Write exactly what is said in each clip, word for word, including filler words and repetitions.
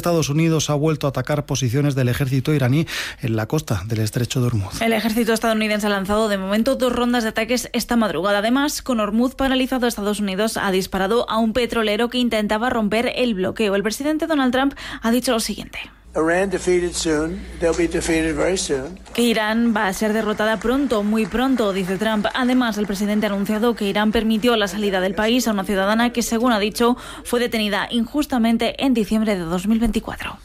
Estados Unidos ha vuelto a atacar posiciones del ejército iraní en la costa del estrecho de Hormuz. El ejército estadounidense ha lanzado de momento dos rondas de ataques esta madrugada. Además, con Hormuz paralizado, Estados Unidos ha disparado a un petrolero que intentaba romper el bloqueo. El presidente Donald Trump ha dicho lo siguiente: Iran defeated soon. They'll be defeated very soon. Que Irán va a ser derrotada pronto, muy pronto, dice Trump. Además, el presidente ha anunciado que Irán permitió la salida del país a una ciudadana que, según ha dicho, fue detenida injustamente en diciembre de dos mil veinticuatro.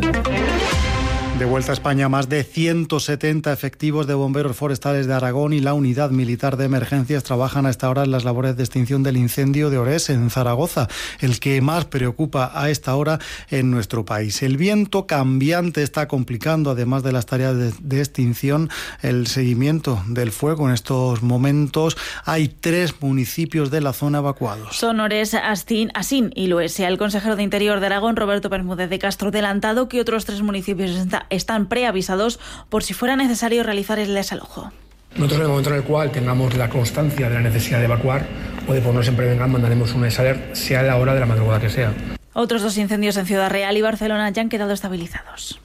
De vuelta a España, más de ciento setenta efectivos de bomberos forestales de Aragón y la Unidad Militar de Emergencias trabajan a esta hora en las labores de extinción del incendio de Orés, en Zaragoza, el que más preocupa a esta hora en nuestro país. El viento cambiante está complicando, además de las tareas de, de extinción, el seguimiento del fuego. En estos momentos hay tres municipios de la zona evacuados. Son Orés, Astín, Asín y Luesia. El consejero de Interior de Aragón, Roberto Bermúdez de Castro, ha adelantado que otros tres municipios están están preavisados por si fuera necesario realizar el desalojo. Nosotros, en el momento en el cual tengamos la constancia de la necesidad de evacuar o de ponernos en prevengan, mandaremos un desaler, sea la hora de la madrugada que sea. Otros dos incendios en Ciudad Real y Barcelona ya han quedado estabilizados.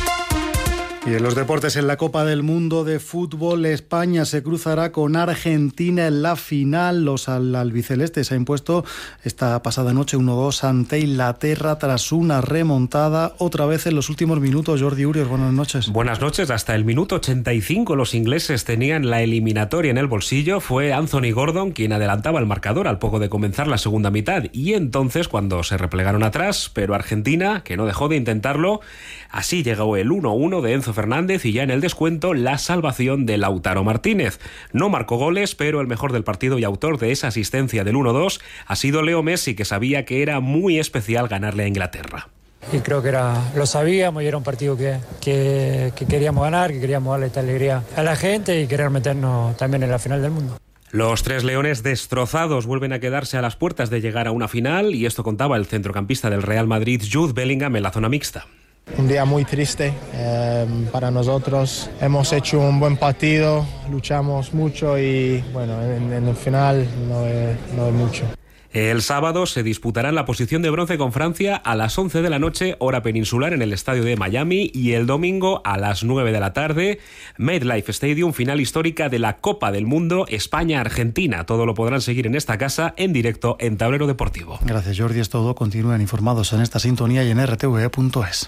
Y en los deportes, en la Copa del Mundo de Fútbol, España se cruzará con Argentina en la final. Los albicelestes se ha impuesto esta pasada noche uno dos ante Inglaterra tras una remontada otra vez en los últimos minutos. Jordi Urios, buenas noches. Buenas noches. Hasta el minuto ochenta y cinco los ingleses tenían la eliminatoria en el bolsillo. Fue Anthony Gordon quien adelantaba el marcador al poco de comenzar la segunda mitad. Y entonces, cuando se replegaron atrás, pero Argentina, que no dejó de intentarlo, así llegó el uno uno de Enzo Fernández y ya en el descuento la salvación de Lautaro Martínez. No marcó goles, pero el mejor del partido y autor de esa asistencia del uno dos ha sido Leo Messi, que sabía que era muy especial ganarle a Inglaterra. Y creo que era, lo sabíamos y era un partido que, que, que queríamos ganar, que queríamos darle esta alegría a la gente y querer meternos también en la final del mundo. Los tres leones destrozados vuelven a quedarse a las puertas de llegar a una final, y esto contaba el centrocampista del Real Madrid, Jude Bellingham, en la zona mixta. Un día muy triste eh, para nosotros. Hemos hecho un buen partido, luchamos mucho y bueno, en, en el final no es, no es mucho. El sábado se disputarán la posición de bronce con Francia a las once de la noche, hora peninsular, en el estadio de Miami, y el domingo a las nueve de la tarde, MetLife Stadium, final histórica de la Copa del Mundo España-Argentina. Todo lo podrán seguir en esta casa en directo en Tablero Deportivo. Gracias, Jordi. Es todo. Continúen informados en esta sintonía y en r t v e punto es.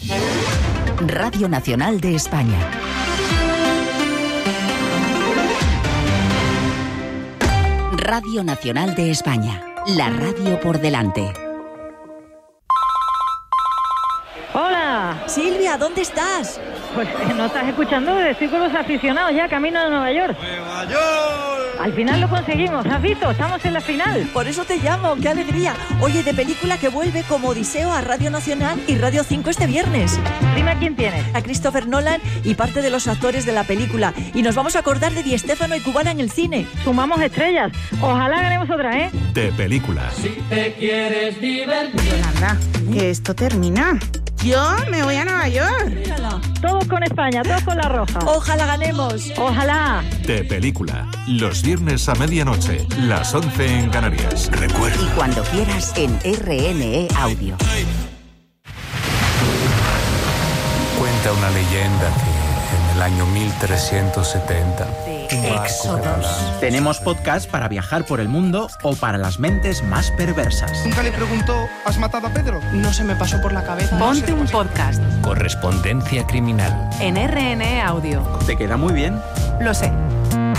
Radio Nacional de España. Radio Nacional de España. La radio por delante. Hola. Silvia, ¿dónde estás? Pues no estás escuchando, estoy con los aficionados ya camino a Nueva York. ¡Nueva York! Al final lo conseguimos, ¿has visto? Estamos en la final. Por eso te llamo, qué alegría. Oye, de película que vuelve como Odiseo a Radio Nacional y Radio cinco este viernes. Dime a quién tienes. A Christopher Nolan y parte de los actores de la película. Y nos vamos a acordar de Di Stéfano y Cubana en el cine. Sumamos estrellas. Ojalá ganemos otra, ¿eh? De película. Si te quieres divertir. Yolanda, que esto termina. Yo me voy a Nueva York. Mírala. Todos con España, todos con la roja. Ojalá ganemos. Ojalá. De película. Los viernes a medianoche, las once en Canarias. Recuerda. Y cuando quieras en R N E Audio. Cuenta una leyenda que en el año mil trescientos setenta... Éxodos. Tenemos podcast para viajar por el mundo o para las mentes más perversas. Nunca le preguntó, ¿has matado a Pedro? No se me pasó por la cabeza. Ponte no un podcast. Correspondencia criminal. En R N E Audio. ¿Te queda muy bien? Lo sé.